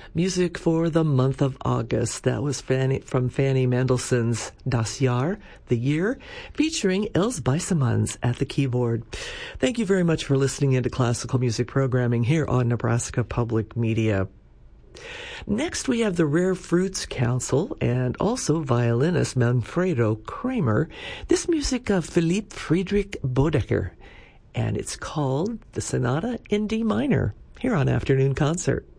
Music for the month of August. That was from Fanny Mendelssohn's Das Jahr, the year, featuring Els Beisemans at the keyboard. Thank you very much for listening into classical music programming here on Nebraska Public Media. Next, we have the Rare Fruits Council and also violinist Manfredo Kramer. This music of Philipp Friedrich Bodecker, and it's called the Sonata in D minor here on Afternoon Concert.